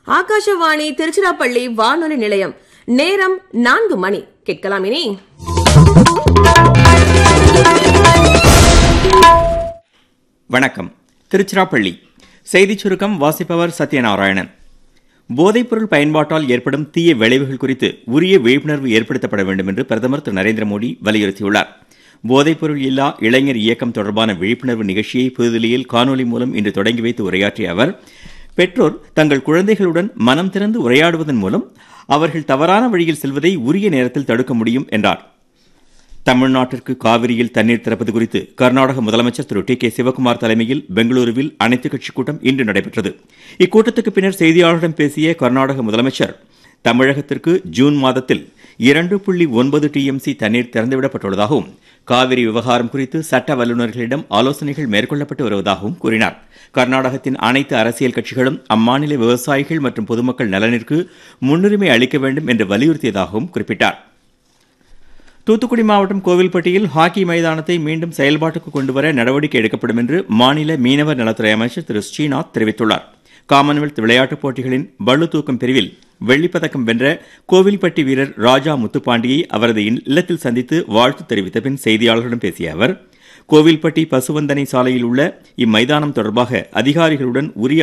ஆகாஷவாணி திருச்சிராப்பள்ளி வானொலி நிலையம். நேரம் 4 மணி. கேட்கலாம் இனி வணக்கம். திருச்சிராப்பள்ளி செய்திச் சுருக்கம் வாசிப்பவர் சத்யநாராயணன். போதைப்பொருள் பயன்பாட்டால் ஏற்படும் தீய விளைவுகள் குறித்து உரிய விழிப்புணர்வு ஏற்படுத்தப்பட வேண்டும் என்று பிரதமர் திரு நரேந்திர மோடி வலியுறுத்தியுள்ளார். போதைப்பொருள் இல்லா இளைஞர் இயக்கம் தொடர்பான விழிப்புணர்வு நிகழ்ச்சியை புதுதில்லியில் காணொலி மூலம் இன்று தொடங்கி வைத்து உரையாற்றிய அவர், பெற்றோர் தங்கள் குழந்தைகளுடன் மனம் திறந்து உரையாடுவதன் மூலம் அவர்கள் தவறான வழியில் செல்வதை உரிய நேரத்தில் தடுக்க முடியும் என்றார். தமிழ்நாட்டிற்கு காவிரியில் தண்ணீர் திறப்பது குறித்து கர்நாடக முதலமைச்சர் திரு டி கே சிவக்குமார் தலைமையில் பெங்களூருவில் அனைத்துக் கட்சிக் கூட்டம் இன்று நடைபெற்றது. இக்கூட்டத்துக்கு பின்னர் செய்தியாளர்களிடம் பேசிய கர்நாடக முதலமைச்சர், தமிழகத்திற்கு ஜூன் மாதத்தில் 2.9 TMC தண்ணீர் திறந்துவிடப்பட்டுள்ளதாகவும் காவிரி விவகாரம் குறித்து சட்ட வல்லுநர்களிடம் ஆலோசனைகள் மேற்கொள்ளப்பட்டு வருவதாகவும் கூறினார். கர்நாடகத்தின் அனைத்து அரசியல் கட்சிகளும் அம்மாநில விவசாயிகள் மற்றும் பொதுமக்கள் நலனிற்கு முன்னுரிமை அளிக்க வேண்டும் என்று வலியுறுத்தியதாகவும் குறிப்பிட்டார். தூத்துக்குடி மாவட்டம் கோவில்பட்டியில் ஹாக்கி மைதானத்தை மீண்டும் செயல்பாட்டுக்கு கொண்டுவர நடவடிக்கை எடுக்கப்படும் என்று மாநில மீனவர் நலத்துறை அமைச்சர் திரு ஸ்ரீநாத் தெரிவித்துள்ளார். காமன்வெல்த் விளையாட்டுப் போட்டிகளின் பளு தூக்கும் பிரிவில் வெள்ளிப்பதக்கம் வென்ற கோவில்பட்டி வீரர் ராஜா முத்துப்பாண்டியை அவரது இல்லத்தில் சந்தித்து வாழ்த்து தெரிவித்த பின் செய்தியாளர்களிடம் பேசிய அவர், கோவில்பட்டி பசுவந்தனை சாலையில் உள்ள இம்மைதானம் தொடர்பாக அதிகாரிகளுடன் உரிய